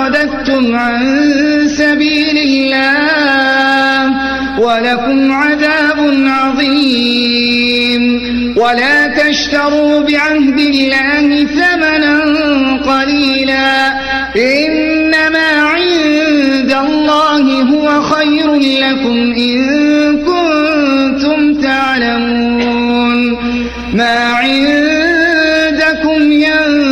صددتم عن سبيل الله ولكم عذاب عظيم. ولا تشتروا بعهد الله ثمنا قليلا إنما عند الله هو خير لكم إن كنتم تعلمون. ما